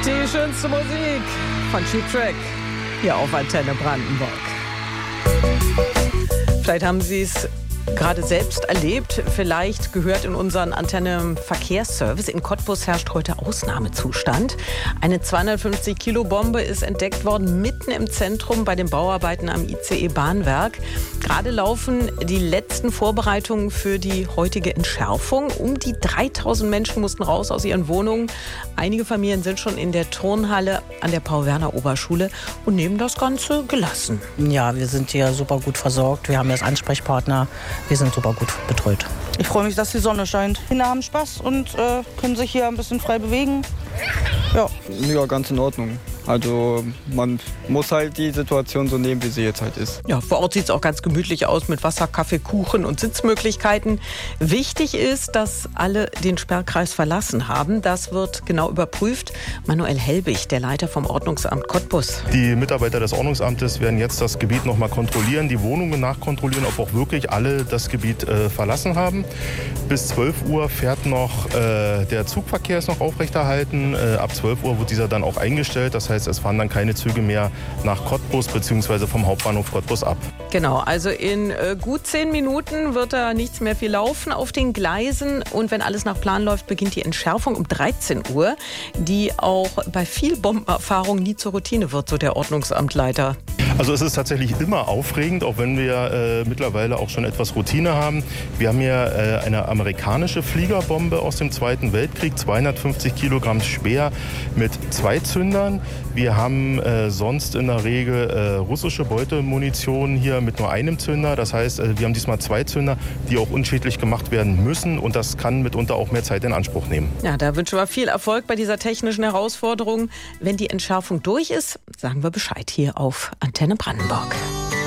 Die schönste Musik von Cheap Track hier auf Antenne Brandenburg. Vielleicht haben Sie es gerade selbst erlebt, vielleicht gehört in unseren Antenne-Verkehrsservice. In Cottbus herrscht heute Ausnahmezustand. Eine 250-Kilo-Bombe ist entdeckt worden, mitten im Zentrum bei den Bauarbeiten am ICE-Bahnwerk. Gerade laufen die letzten Vorbereitungen für die heutige Entschärfung. Um die 3000 Menschen mussten raus aus ihren Wohnungen. Einige Familien sind schon in der Turnhalle an der Paul-Werner-Oberschule und nehmen das Ganze gelassen. Ja, wir sind hier super gut versorgt. Wir haben jetzt Ansprechpartner. Wir sind super gut betreut. Ich freue mich, dass die Sonne scheint. Kinder haben Spaß und können sich hier ein bisschen frei bewegen. Ja, ganz in Ordnung. Also man muss halt die Situation so nehmen, wie sie jetzt halt ist. Ja, vor Ort sieht es auch ganz gemütlich aus mit Wasser, Kaffee, Kuchen und Sitzmöglichkeiten. Wichtig ist, dass alle den Sperrkreis verlassen haben. Das wird genau überprüft. Manuel Helbig, der Leiter vom Ordnungsamt Cottbus. Die Mitarbeiter des Ordnungsamtes werden jetzt das Gebiet noch mal kontrollieren, die Wohnungen nachkontrollieren, ob auch wirklich alle das Gebiet verlassen haben. Bis 12 Uhr fährt noch der Zugverkehr ist noch aufrechterhalten. Ab 12 Uhr wird dieser dann auch eingestellt. Das heißt, es fahren dann keine Züge mehr nach Cottbus bzw. vom Hauptbahnhof Cottbus ab. Genau, also in gut 10 Minuten wird da nichts mehr viel laufen auf den Gleisen. Und wenn alles nach Plan läuft, beginnt die Entschärfung um 13 Uhr, die auch bei viel Bombenerfahrung nie zur Routine wird, so der Ordnungsamtleiter. Also es ist tatsächlich immer aufregend, auch wenn wir mittlerweile auch schon etwas Routine haben. Wir haben hier eine amerikanische Fliegerbombe aus dem Zweiten Weltkrieg, 250 Kilogramm schwer mit 2 Zündern. Wir haben sonst in der Regel russische Beutemunition hier mit nur einem Zünder. Das heißt, wir haben diesmal 2 Zünder, die auch unschädlich gemacht werden müssen. Und das kann mitunter auch mehr Zeit in Anspruch nehmen. Ja, da wünschen wir viel Erfolg bei dieser technischen Herausforderung. Wenn die Entschärfung durch ist, sagen wir Bescheid hier auf Antenne Brandenburg.